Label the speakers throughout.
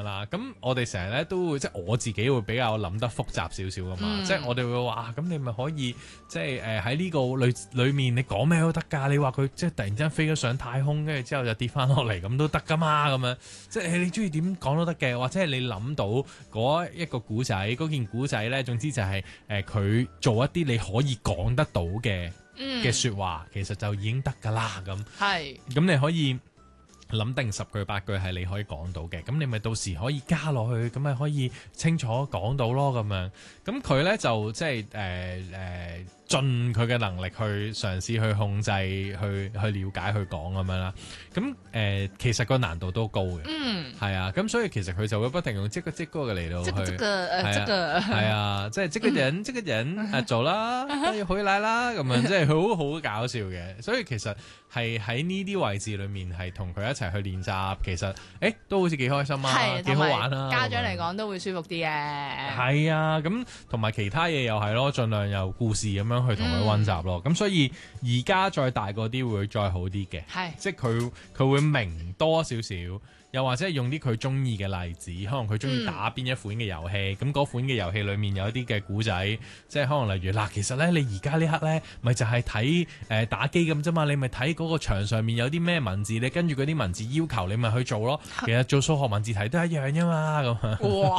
Speaker 1: 啦。咁我哋成日咧都會即係我自己會比較諗得複雜少少噶嘛。即係我哋會話咁你咪可以即係喺呢個裏面你講咩都得㗎。你話佢即係突然之間飛咗上太空，跟住之後就跌翻落嚟咁都得㗎嘛。咁樣即係你中意點講都得嘅，或者係你諗到嗰一個古仔，嗰件古仔咧，總之就係佢做一啲你可以講得到嘅説話，其實就已經得㗎啦。咁你可以諗定10句8句係你可以講到嘅，咁你咪到時可以加落去，咁咪可以清楚講到咯咁樣。咁佢咧就即係盡佢嘅能力去嘗試去控制、去了解、去講咁樣啦。咁其實個難度都高嘅，係啊。咁所以其實佢就會不停用即個嘅嚟到去，係啊，即係即個人做啦，要回來啦咁樣，即係好搞笑嘅。所以其實係喺呢啲位置裏面係同佢一齊去練習，其實都好似幾開心啊，幾好玩啊。
Speaker 2: 家長嚟講都會舒服啲嘅。
Speaker 1: 係啊，咁同埋其他嘢又係咯，盡量有故事咁樣去同佢溫習咯。咁所以而家再大個啲會再好啲嘅，即係佢會明多少少。又或者係用啲佢中意嘅例子，可能佢中意打邊一款嘅遊戲，咁嗰款嘅遊戲裏面有一啲嘅古仔，即係可能例如嗱，其實咧你而家呢刻咧，咪就係睇打機咁啫嘛，你咪睇嗰個牆上面有啲咩文字，你跟住嗰啲文字要求，你咪去做咯。其實做數學文字題都一樣啫嘛，咁。哇！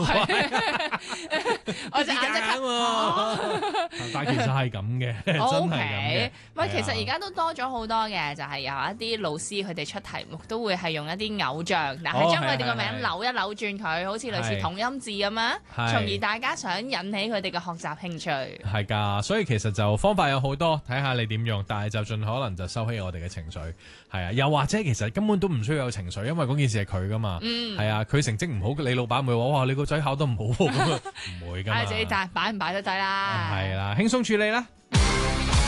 Speaker 2: 我隻眼即刻，
Speaker 1: 但係其實係咁嘅，真係咁嘅。
Speaker 2: 喂，其實而家都多咗好多嘅，就係有一啲老師佢哋出題目都會係用一啲偶像。但係將佢哋個名扭一扭轉佢，好似類似同音字咁樣，從而大家想引起佢哋嘅學習興趣。
Speaker 1: 係㗎，所以其實就方法有好多，睇下你點用，但係就盡可能就收起我哋嘅情緒。係啊，又或者其實根本都唔需要有情緒，因為嗰件事係佢㗎嘛。係啊，佢成績唔好，你老闆唔會話哇你個仔考得唔好咁啊，唔會㗎嘛。
Speaker 2: 自己擺唔擺都得啦。
Speaker 1: 係啦，輕鬆處理啦。